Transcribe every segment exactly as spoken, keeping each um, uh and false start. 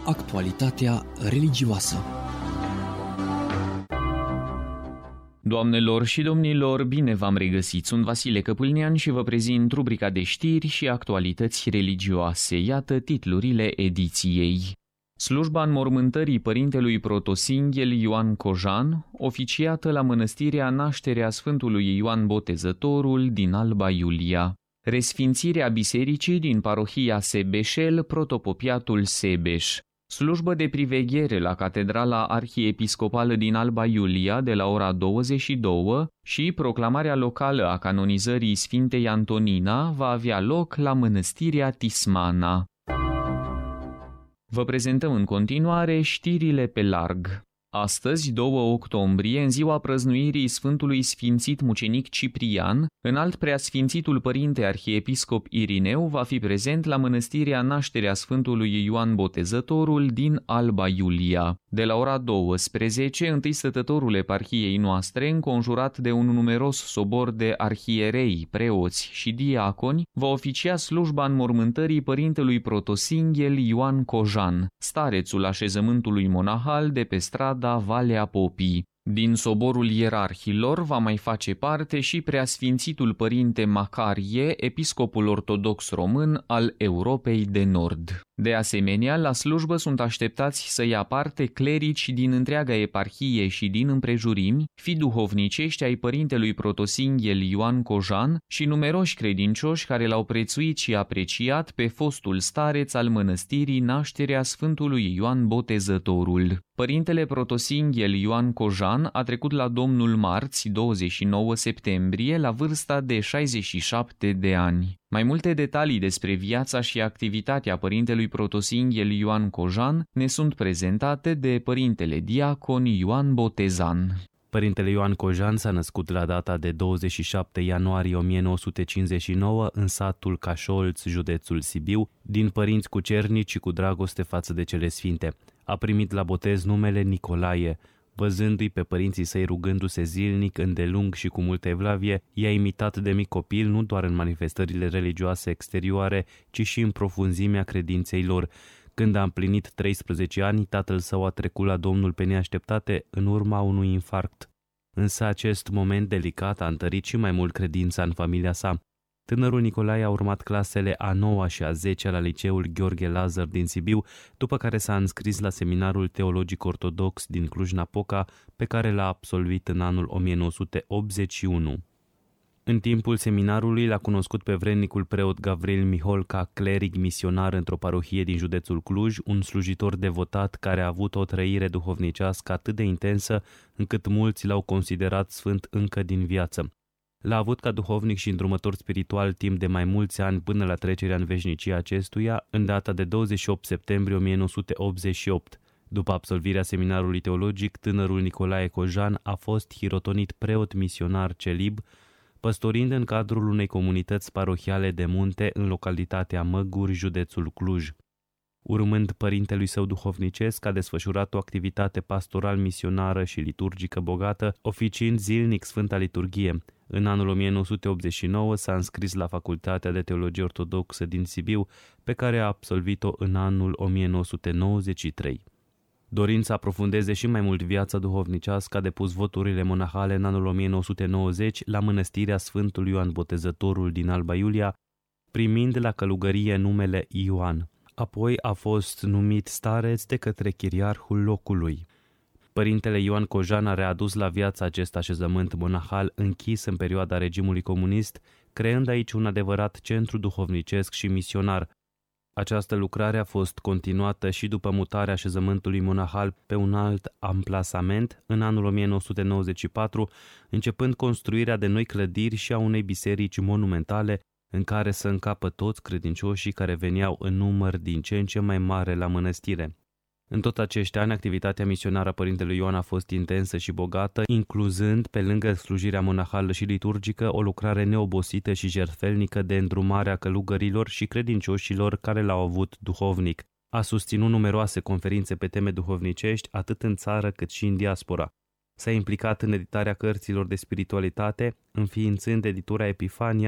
Actualitatea religioasă. Doamnelor și domnilor, bine v-am regăsit. Sunt Vasile Căpâlnean și vă prezint rubrica de știri și actualități religioase. Iată titlurile ediției. Slujba înmormântării părintelui protosinghel Ioan Cojan, oficiată la mănăstirea Nașterea Sfântului Ioan Botezătorul din Alba Iulia. Resfințirea bisericii din parohia Sebeșel, protopopiatul Sebeș. Slujbă de priveghere la Catedrala Arhiepiscopală din Alba Iulia de la ora douăzeci și două și proclamarea locală a canonizării Sfintei Antonina va avea loc la mănăstirea Tismana. Vă prezentăm în continuare știrile pe larg. Astăzi, doi octombrie, în ziua prăznuirii Sfântului Sfințit Mucenic Ciprian, înalt preasfințitul părinte arhiepiscop Irineu va fi prezent la mănăstirea Nașterea Sfântului Ioan Botezătorul din Alba Iulia. De la ora douăsprezece, întâi stătătorul eparhiei noastre, înconjurat de un numeros sobor de arhierei, preoți și diaconi, va oficia slujba înmormântării părintelui protosinghel Ioan Cojan, starețul așezământului monahal de pe strada Valea Popii. Din soborul ierarhilor va mai face parte și preasfințitul părinte Macarie, episcopul ortodox român al Europei de Nord. De asemenea, la slujbă sunt așteptați să ia parte clerici din întreaga eparhie și din împrejurimi, fii duhovnicești ai părintelui protosinghel Ioan Cojan și numeroși credincioși care l-au prețuit și apreciat pe fostul stareț al mănăstirii Nașterea Sfântului Ioan Botezătorul. Părintele protosinghel Ioan Cojan a trecut la Domnul marți, douăzeci și nouă septembrie, la vârsta de șaizeci și șapte de ani. Mai multe detalii despre viața și activitatea părintelui protosinghel Ioan Cojan ne sunt prezentate de părintele diacon Ioan Botezan. Părintele Ioan Cojan s-a născut la data de douăzeci și șapte ianuarie o mie nouă sute cincizeci și nouă în satul Cașolț, județul Sibiu, din părinți cucernici și cu dragoste față de cele sfinte. A primit la botez numele Nicolae. Văzându-i pe părinții săi rugându-se zilnic, îndelung și cu multă evlavie, i-a imitat de mic copil nu doar în manifestările religioase exterioare, ci și în profunzimea credinței lor. Când a împlinit treisprezece ani, tatăl său a trecut la Domnul pe neașteptate în urma unui infarct. Însă acest moment delicat a întărit și mai mult credința în familia sa. Tânărul Nicolae a urmat clasele a noua și a zecea la liceul Gheorghe Lazar din Sibiu, după care s-a înscris la seminarul teologic ortodox din Cluj-Napoca, pe care l-a absolvit în anul o mie nouă sute optzeci și unu. În timpul seminarului l-a cunoscut pe vrednicul preot Gavril Miholca, cleric misionar într-o parohie din județul Cluj, un slujitor devotat care a avut o trăire duhovnicească atât de intensă încât mulți l-au considerat sfânt încă din viață. L-a avut ca duhovnic și îndrumător spiritual timp de mai mulți ani până la trecerea în veșnicie acestuia, în data de douăzeci și opt septembrie o mie nouă sute optzeci și opt. După absolvirea seminarului teologic, tânărul Nicolae Cojan a fost hirotonit preot misionar celib, păstorind în cadrul unei comunități parohiale de munte în localitatea Măguri, județul Cluj. Urmând părintelui său duhovnicesc, a desfășurat o activitate pastoral-misionară și liturgică bogată, oficiind zilnic Sfânta Liturghie. În anul o mie nouă sute optzeci și nouă s-a înscris la Facultatea de Teologie Ortodoxă din Sibiu, pe care a absolvit-o în anul o mie nouă sute nouăzeci și trei. Dorind să aprofundeze și mai mult viața duhovnicească, a depus voturile monahale în anul o mie nouă sute nouăzeci la mănăstirea Sfântului Ioan Botezătorul din Alba Iulia, primind la călugărie numele Ioan. Apoi a fost numit stareț de către chiriarhul locului. Părintele Ioan Cojan a readus la viață acest așezământ monahal închis în perioada regimului comunist, creând aici un adevărat centru duhovnicesc și misionar. Această lucrare a fost continuată și după mutarea așezământului monahal pe un alt amplasament în anul o mie nouă sute nouăzeci și patru, începând construirea de noi clădiri și a unei biserici monumentale în care să încapă toți credincioșii care veneau în număr din ce în ce mai mare la mănăstire. În tot acești ani, activitatea misionară a părintelui Ioan a fost intensă și bogată, incluzând, pe lângă slujirea monahală și liturgică, o lucrare neobosită și jertfelnică de îndrumare a călugărilor și credincioșilor care l-au avut duhovnic. A susținut numeroase conferințe pe teme duhovnicești, atât în țară cât și în diaspora. S-a implicat în editarea cărților de spiritualitate, înființând editura Epifania,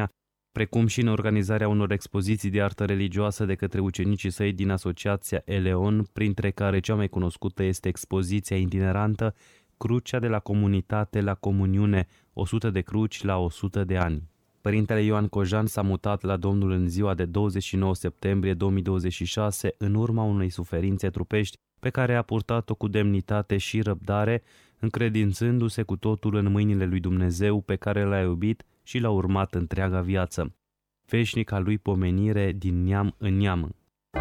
precum și în organizarea unor expoziții de artă religioasă de către ucenicii săi din asociația Eleon, printre care cea mai cunoscută este expoziția itinerantă Crucea de la comunitate la comuniune, o sută de cruci la o sută de ani. Părintele Ioan Cojan s-a mutat la Domnul în ziua de douăzeci și nouă septembrie două mii douăzeci și șase în urma unei suferințe trupești pe care a purtat-o cu demnitate și răbdare, încredințându-se cu totul în mâinile lui Dumnezeu pe care l-a iubit și l-a urmat întreaga viață. Veșnica lui pomenire din neam în neam.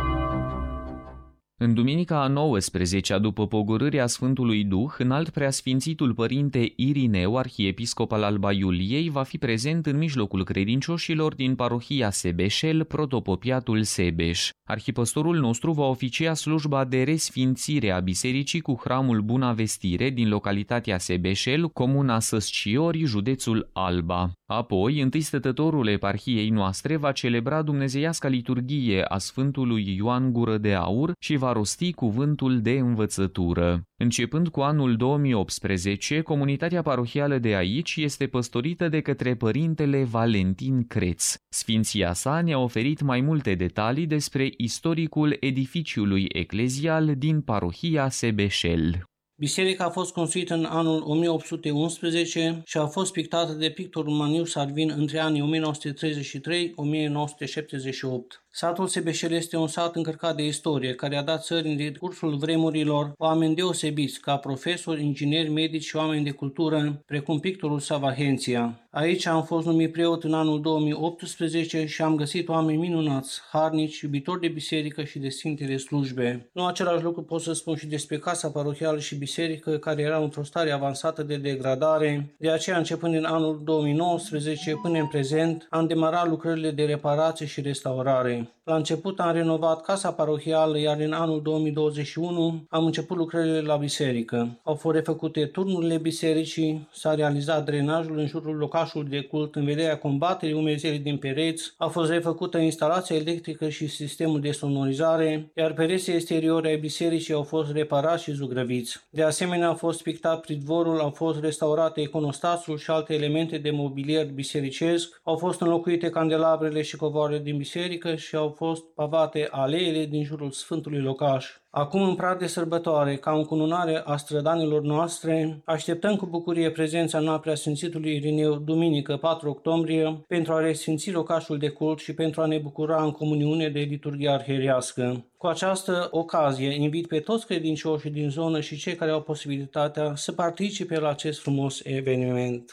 În duminica a nouăsprezecea, după pogorârea Sfântului Duh, înalt preasfințitul părinte Irineu, arhiepiscop al Alba Iuliei, va fi prezent în mijlocul credincioșilor din parohia Sebeșel, protopopiatul Sebeș. Arhipăstorul nostru va oficia slujba de resfințire a bisericii cu hramul Buna Vestire din localitatea Sebeșel, comuna Săsciori, județul Alba. Apoi, întâi stătătorul eparhiei noastre va celebra dumnezeiasca liturghie a Sfântului Ioan Gură de Aur și va rosti cuvântul de învățătură. Începând cu anul două mii optsprezece, comunitatea parohială de aici este păstorită de către părintele Valentin Creț. Sfinția sa ne-a oferit mai multe detalii despre istoricul edificiului eclezial din parohia Sebeșel. Biserica a fost construită în anul o mie opt sute unsprezece și a fost pictată de pictorul Manius Sarvin între anii o mie nouă sute treizeci și trei - o mie nouă sute șaptezeci și opt. Satul Sebeșel este un sat încărcat de istorie, care a dat țării în decursul vremurilor oameni deosebiți, ca profesori, ingineri, medici și oameni de cultură, precum pictorul Savahenția. Aici am fost numit preot în anul două mii optsprezece și am găsit oameni minunați, harnici, iubitori de biserică și de sfintele slujbe. Nu același lucru pot să spun și despre casa parohială și biserică, care era într-o stare avansată de degradare. De aceea, începând din anul două mii nouăsprezece până în prezent, am demarat lucrările de reparație și restaurare. La început am renovat casa parohială, iar în anul două mii douăzeci și unu am început lucrările la biserică. Au fost refăcute turnurile bisericii, s-a realizat drenajul în jurul locașului de cult în vederea combaterii umezelii din pereți, a fost refăcută instalația electrică și sistemul de sonorizare, iar pereții exteriori ai bisericii au fost reparați și zugrăviți. De asemenea, a fost pictat pridvorul, au fost restaurate iconostasul și alte elemente de mobilier bisericesc, au fost înlocuite candelabrele și covoarele din biserică și au fost pavate aleele din jurul Sfântului Locaș. Acum, în prag de sărbătoare, ca încununare a strădanilor noastre, așteptăm cu bucurie prezența noastră Preasfințitului Irineu, duminică patru octombrie, pentru a resfinți locașul de cult și pentru a ne bucura în comuniune de liturghie arhierească. Cu această ocazie, invit pe toți credincioșii din zonă și cei care au posibilitatea să participe la acest frumos eveniment.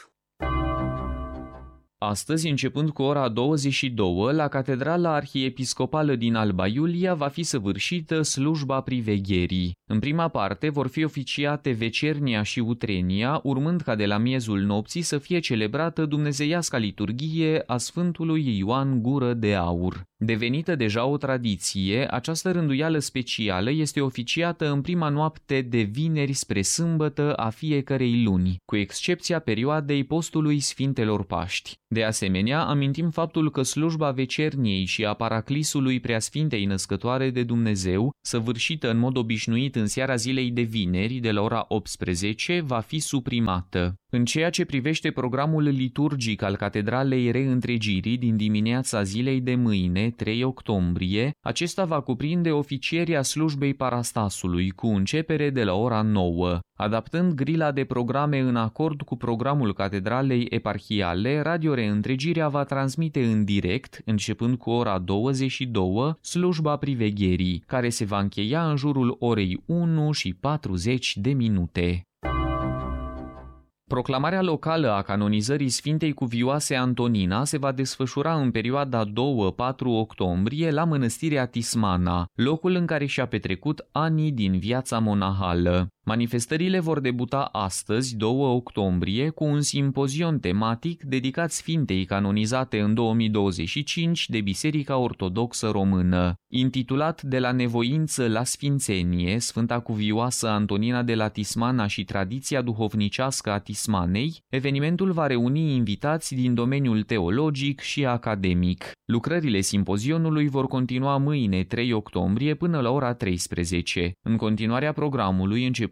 Astăzi, începând cu ora douăzeci și două, la Catedrala Arhiepiscopală din Alba Iulia va fi săvârșită slujba privegherii. În prima parte vor fi oficiate vecernia și utrenia, urmând ca de la miezul nopții să fie celebrată dumnezeiasca liturghie a Sfântului Ioan Gură de Aur. Devenită deja o tradiție, această rânduială specială este oficiată în prima noapte de vineri spre sâmbătă a fiecărei luni, cu excepția perioadei postului Sfintelor Paști. De asemenea, amintim faptul că slujba vecerniei și a paraclisului Preasfintei Născătoare de Dumnezeu, săvârșită în mod obișnuit în seara zilei de vineri de la ora optsprezece, va fi suprimată. În ceea ce privește programul liturgic al Catedralei Reîntregirii din dimineața zilei de mâine, trei octombrie, acesta va cuprinde oficierea slujbei Parastasului cu începere de la ora nouă. Adaptând grila de programe în acord cu programul Catedralei Eparhiale, Radio Reîntregirea va transmite în direct, începând cu ora douăzeci și două, slujba privegherii, care se va încheia în jurul orei unu și patruzeci de minute. Proclamarea locală a canonizării Sfintei Cuvioase Antonina se va desfășura în perioada doi - patru octombrie la Mănăstirea Tismana, locul în care și-a petrecut anii din viața monahală. Manifestările vor debuta astăzi, doi octombrie, cu un simpozion tematic dedicat Sfintei canonizate în două mii douăzeci și cinci de Biserica Ortodoxă Română. Intitulat De la nevoință la sfințenie, Sfânta Cuvioasă Antonina de la Tismana și tradiția duhovnicească a Tismanei, evenimentul va reuni invitați din domeniul teologic și academic. Lucrările simpozionului vor continua mâine, trei octombrie, până la ora treisprezece. În continuarea programului, începând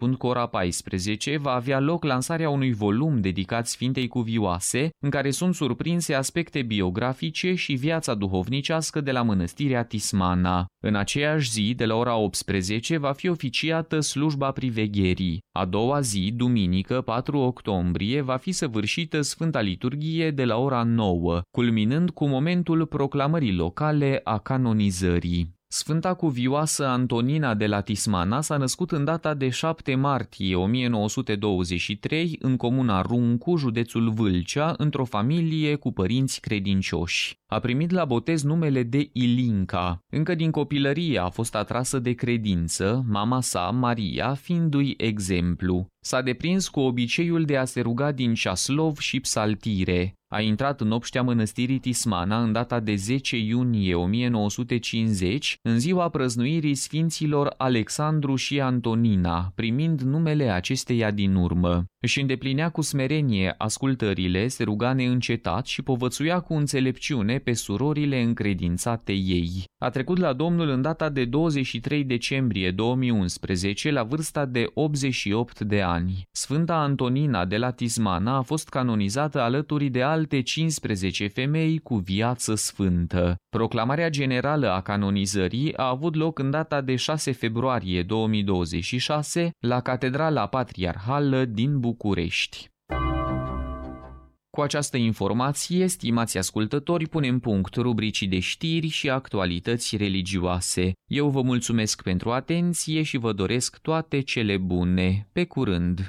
începând cu ora paisprezece, va avea loc lansarea unui volum dedicat Sfintei Cuvioase, în care sunt surprinse aspecte biografice și viața duhovnicească de la mănăstirea Tismana. În aceeași zi, de la ora optsprezece, va fi oficiată slujba privegherii. A doua zi, duminică, patru octombrie, va fi săvârșită Sfânta Liturghie de la ora nouă, culminând cu momentul proclamării locale a canonizării. Sfânta Cuvioasă Antonina de la Tismana s-a născut în data de șapte martie o mie nouă sute douăzeci și trei în comuna Runcu, județul Vâlcea, într-o familie cu părinți credincioși. A primit la botez numele de Ilinca. Încă din copilărie a fost atrasă de credință, mama sa, Maria, fiindu-i exemplu. S-a deprins cu obiceiul de a se ruga din ceaslov și psaltire. A intrat în obștea mănăstirii Tismana în data de zece iunie o mie nouă sute cincizeci, în ziua prăznuirii sfinților Alexandru și Antonina, primind numele acesteia din urmă. Își îndeplinea cu smerenie ascultările, se ruga neîncetat și povățuia cu înțelepciune pe surorile încredințate ei. A trecut la Domnul în data de douăzeci și trei decembrie două mii unsprezece, la vârsta de optzeci și opt de ani. Sfânta Antonina de la Tismana a fost canonizată alături de alte cincisprezece femei cu viață sfântă. Proclamarea generală a canonizării a avut loc în data de șase februarie două mii douăzeci și șase la Catedrala Patriarhală din București. Cu această informație, stimați ascultători, punem punct rubricii de știri și actualități religioase. Eu vă mulțumesc pentru atenție și vă doresc toate cele bune. Pe curând!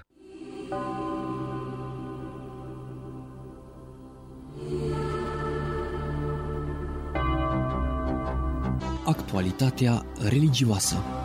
Actualitatea religioasă.